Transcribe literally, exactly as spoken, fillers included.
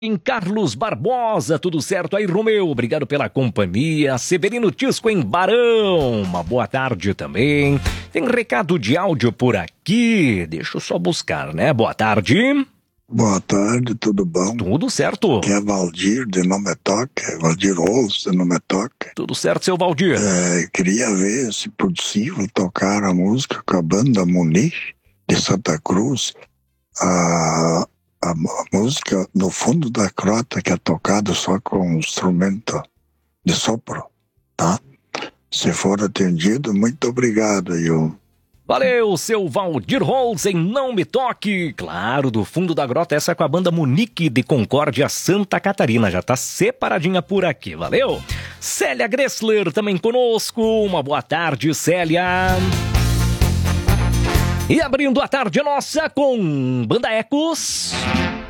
Em Carlos Barbosa, tudo certo aí, Romeu? Obrigado pela companhia. Severino Tisco em Barão, uma boa tarde também. Tem recado de áudio por aqui, deixa eu só buscar, né? Boa tarde. Boa tarde, tudo bom? Tudo certo. Aqui é Valdir de Nometoque, Valdir Rolfs de Nometoque. Tudo certo, seu Valdir. É, queria ver, se possível, tocar a música com a banda Munique de Santa Cruz. A, a, a música No Fundo da Crota, que é tocada só com instrumento de sopro, tá? Se for atendido, muito obrigado, eu. Valeu, seu Valdir Holz em Não Me Toque. Claro, do fundo da grota, essa é com a banda Munique de Concórdia, Santa Catarina. Já tá separadinha por aqui, valeu? Célia Gressler também conosco. Uma boa tarde, Célia. E abrindo a tarde nossa com Banda Ecos.